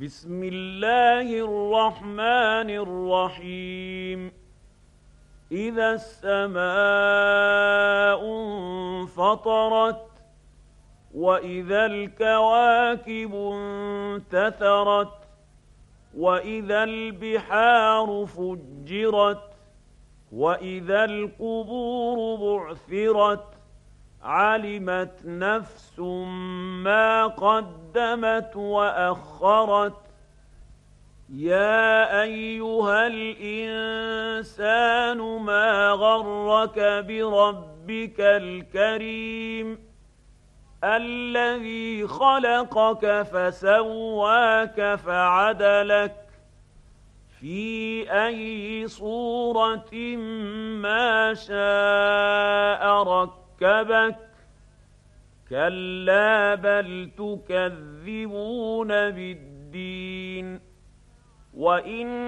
بسم الله الرحمن الرحيم إذا السماء انفطرت وإذا الكواكب انتثرت وإذا البحار فجرت وإذا القبور بعثرت علمت نفس ما قدمت وأخرت يا أيها الإنسان ما غرك بربك الكريم الذي خلقك فسواك فعدلك في أي صورة ما شاء ركبك كلا بل تكذبون بالدين وإن